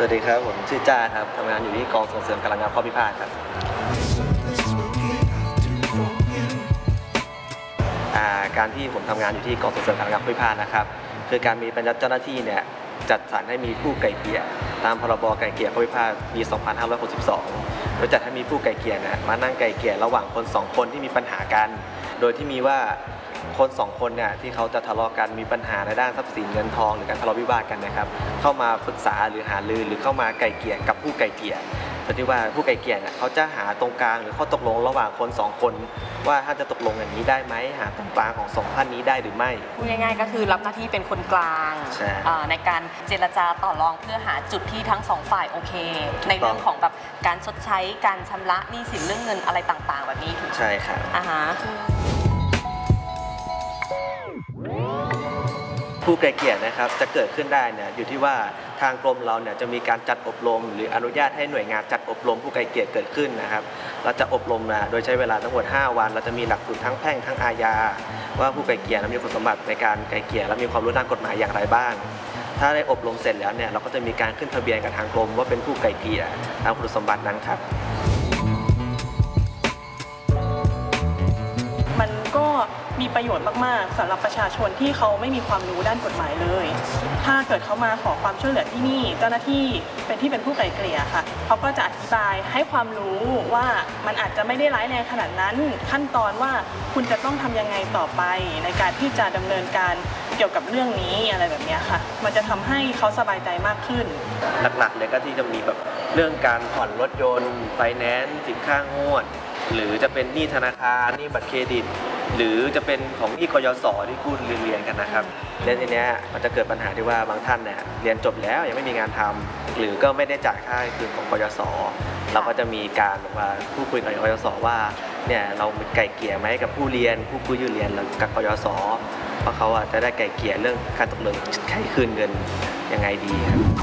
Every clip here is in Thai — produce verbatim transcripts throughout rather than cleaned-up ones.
วัสดีครับผมชื่อจ้าครับทำงานอยู่ที่กองส่งเสริมพลังงานข้อพิพาทครับการที่ผมทำงานอยู่ที่กองส่งเสริมพลังงานข้อพิพาทนะครับคือการมีบรรดาเจ้าหน้าที่เนี่ยจัดสรรให้มีผู้ไกล่เกลี่ยตามพรบไกล่เกลี่ยข้อพิพาทปี สองพันห้าร้อยหกสิบสอง โดยจัดให้มีผู้ไกล่เกลี่ยเนี่ยมานั่งไกล่เกลี่ยระหว่างคนสองคนที่มีปัญหากันโดยที่มีว่าคนสองคนเนี่ยที่เขาจะทะเลาะกันมีปัญหาในด้านทรัพย์สินเงินทองหรือการทะเลาะวิวาทกันนะครับเข้ามาปรึกษาหรือหารือหรือเข้ามาไกล่เกลี่ยกับผู้ไกล่เกลี่ยโดยที่ว่าผู้ไกล่เกลี่ยเนี่ยเขาจะหาตรงกลางหรือข้อตกลงระหว่างคนสองคนว่าถ้าจะตกลงอย่างนี้ได้ไหมหาตรงกลางของสองท่านนี้ได้หรือไม่พูดง่ายๆก็คือรับหน้าที่เป็นคนกลางในการเจรจาต่อรองเพื่อหาจุดที่ทั้งสองฝ่ายโอเคในเรื่องของแบบการชดใช้การชำระหนี้สินเรื่องเงินอะไรต่างๆแบบนี้ถูกใช่ครับอ่าฮะผู้ไกล่เกลี่ยนะครับจะเกิดขึ้นได้เนี่ยอยู่ที่ว่าทางกรมเราเนี่ยจะมีการจัดอบรมหรืออนุญาตให้หน่วยงานจัดอบรมผู้ไกล่เกลี่ยเกิดขึ้นนะครับเราจะอบรมนะโดยใช้เวลาทั้งหมดห้าวันเราจะมีหลักสูตรทั้งแพ่งทั้งอาญาว่าผู้ไกล่เกลี่ยมีคุณสมบัติในการไกล่เกลี่ยและมีความรู้ด้านกฎหมายอย่างไรบ้างถ้าได้อบรมเสร็จแล้วเนี่ยเราก็จะมีการขึ้นทะเบียนกับทางกรมว่าเป็นผู้ไกล่เกลี่ยตามคุณสมบัตินั้นครับมันก็มีประโยชน์มากๆสำหรับประชาชนที่เขาไม่มีความรู้ด้านกฎหมายเลยถ้าเกิดเขามาขอความช่วยเหลือที่นี่เจ้าหน้าที่เป็นที่เป็นผู้ไกล่เกลี่ยค่ะเขาก็จะอธิบายให้ความรู้ว่ามันอาจจะไม่ได้ร้ายแรงขนาดนั้นขั้นตอนว่าคุณจะต้องทำยังไงต่อไปในการที่จะดำเนินการเกี่ยวกับเรื่องนี้อะไรแบบนี้ค่ะมันจะทำให้เขาสบายใจมากขึ้นหลักๆเลยก็ที่จะมีแบบเรื่องการผ่อนรถยนต์ไฟแนนซ์สินค้างวดหรือจะเป็นหนี้ธนาคารหนี้บัตรเครดิตหรือจะเป็นของหนี้กยศที่กู้เรียนกันนะครับเรื่องนี้มันจะเกิดปัญหาที่ว่าบางท่านเนี่ยเรียนจบแล้วยังไม่มีงานทำหรือก็ไม่ได้จ่ายค่าคืนของกยศเราก็จะมีการว่าพูดคุยกับกยศว่าเนี่ยเราไกล่เกลี่ยไหมกับผู้เรียนผู้กู้ยืมเรียนกับกยศเพราะเขาจะได้ไกล่เกลี่ยเรื่องการตกลงใช้คืนเงินยังไงดี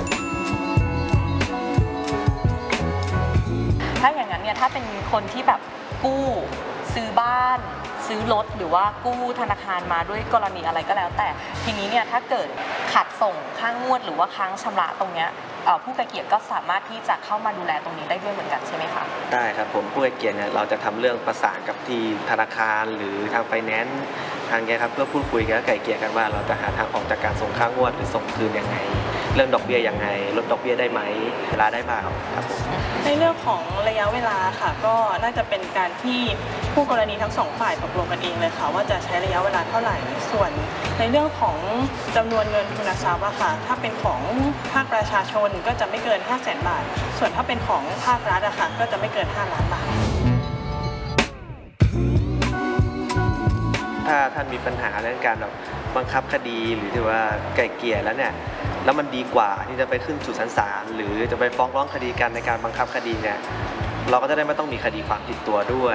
ถ้าอย่างนั้นเนี่ยถ้าเป็นคนที่แบบกู้ซื้อบ้านซื้อรถหรือว่ากู้ธนาคารมาด้วยกรณีอะไรก็แล้วแต่ทีนี้เนี่ยถ้าเกิดขาดส่งค้างงวดหรือว่าค้างชำระตรงเนี้ยผู้ไกล่เกลี่ยก็สามารถที่จะเข้ามาดูแลตรงนี้ได้ด้วยเหมือนกันใช่ไหมคะได้ครับผมผู้ไกล่เกลี่ยเนี่ยเราจะทำเรื่องประสานกับที่ธนาคารหรือทางไฟแนนซ์ทางนี้ครับเพื่อพูดคุยกันไกล่เกลี่ยกันว่าเราจะหาทางออกจากการส่งค้างงวดหรือส่งคืนยังไงเรื่องดอกเบี้ยยังไงลดดอกเบี้ยได้ไหมเวลาได้บ้างครับผมในเรื่องของระยะเวลาค่ะก็น่าจะเป็นการที่ผู้กรณีทั้งสองฝ่ายตกลงกันเองเลยค่ะว่าจะใช้ระยะเวลาเท่าไหร่ส่วนในเรื่องของจำนวนเงินทุนทรัพย์อะค่ะถ้าเป็นของภาคประชาชนก็จะไม่เกิน ห้าแสน บาทส่วนถ้าเป็นของภาครัฐอะค่ะก็จะไม่เกินห้าล้านบาทถ้าท่านมีปัญหาเรื่องการแบบบังคับคดีหรือที่ว่าไกล่เกลี่ยแล้วเนี่ยแล้วมันดีกว่าที่จะไปขึ้นสู่ชั้นศาลหรือจะไปฟ้องร้องคดีกันในการบังคับคดีเนี่ยเราก็จะได้ไม่ต้องมีคดีความติดตัวด้วย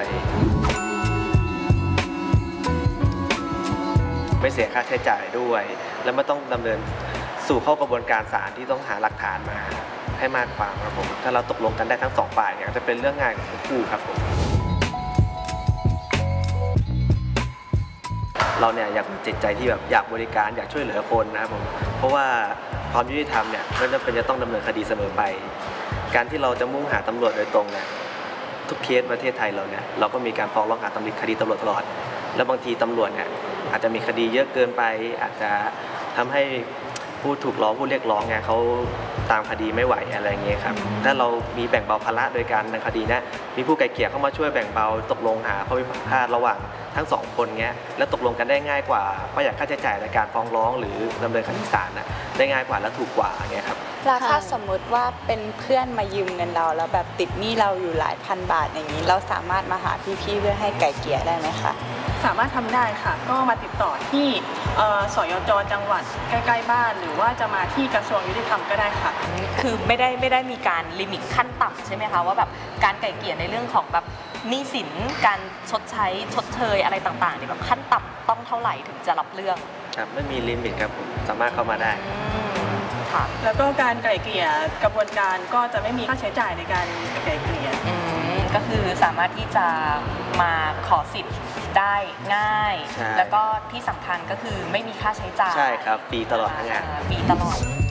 ไม่เสียค่าใช้จ่ายด้วยและไม่ต้องดำเนินสู่เข้ากระบวนการศาลที่ต้องหาหลักฐานมาให้มากกว่าครับผมถ้าเราตกลงกันได้ทั้งสองฝ่ายเนี่ยจะเป็นเรื่องง่ายของทั้งคู่ครับผมเราเนี่ยอยากมีจิตใจที่แบบอยากบริการอยากช่วยเหลือคนนะครับผมเพราะว่าความยุติธรรมเนี่ยไม่จำเป็นจะต้องดำเนินคดีเสมอไปการที่เราจะมุ่งหาตำรวจโดยตรงเนี่ยทุกเคสประเทศไทยเราเนี่ยเราก็มีการฟ้องร้องหาตำรวจคดีตำรวจตลอดแล้วบางทีตำรวจเนี่ยอาจจะมีคดีเยอะเกินไปอาจจะทำให้ผู้ถูกร้องผู้เรียกร้องเนี่ยเขาตามคดีไม่ไหวอะไรเงี้ยครับถ้าเรามีแบ่งเบาภาระโดยการในคดีนี้มีผู้ไกล่เกลี่ยเข้ามาช่วยแบ่งเบาตกลงหาข้อพิพาทระหว่างทั้งสองคนเงี้ยแล้วตกลงกันได้ง่ายกว่าประหยัดค่าใช้จ่ายในการฟ้องร้องหรือดำเนินคดีศาลนะได้ง่ายกว่าและถูกกว่าเงี้ยครับแล้วถ้าสมมติว่าเป็นเพื่อนมายืมเงินเราแล้วแบบติดหนี้เราอยู่หลายพันบาทอย่างนี้เราสามารถมาหาพี่ๆเพื่อให้ไกล่เกลี่ยได้ไหมคะสามารถทำได้ค่ะก็มาติดต่อที่สยจ.จังหวัดใกล้ๆบ้านหรือว่าจะมาที่กระทรวงยุติธรรมก็ได้ค่ะคือไม่ได้ไม่ได้มีการลิมิตขั้นต่ำใช่ไหมคะว่าแบบการไกล่เกลี่ยในเรื่องของแบบหนี้สินการชดใช้ชดเชยอะไรต่างๆเนี่ยแบบขั้นต่ำต้องเท่าไหร่ถึงจะรับเรื่องครับไม่มีลิมิตครับผมสามารถเข้ามาได้ค่ะแล้วก็การไกล่เกลี่ยกระบวนการก็จะไม่มีค่าใช้จ่ายในการไกล่เกลี่ยก็คือสามารถที่จะมาขอสิทธิ์ได้ง่ายแล้วก็ที่สำคัญก็คือไม่มีค่าใช้จ่ายใช่ครับฟรีตลอดทั้งงานฟรีตลอด